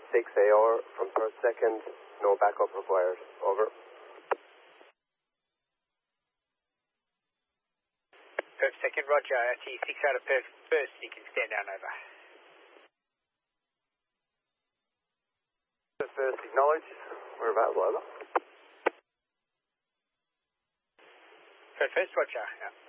6AR from Perth 2nd, no backup required, over. Perth 2nd, roger, RT6 out of Perth 1st, you can stand down, over. Perth 1st, acknowledge, we're available, over. Perth 1st, roger, yeah.